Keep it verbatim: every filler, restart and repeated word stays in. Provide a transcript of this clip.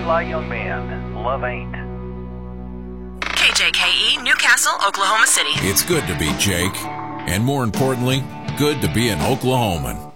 lie, young man. Love ain't. K J K E, Newcastle, Oklahoma City. It's good to be Jake. And more importantly, good to be an Oklahoman.